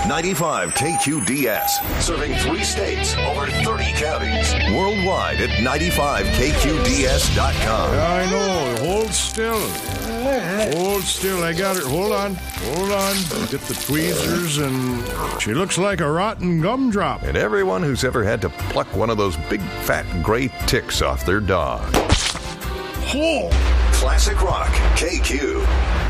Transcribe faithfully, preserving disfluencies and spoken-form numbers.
ninety-five K Q D S, serving three states, over thirty counties. Worldwide at ninety-five K Q D S dot com. I know. Hold still. Hold still. I got it. Hold on. Hold on. Get the tweezers, and she looks like a rotten gumdrop. And everyone who's ever had to pluck one of those big fat gray ticks off their dog. Oh. Classic Rock K Q.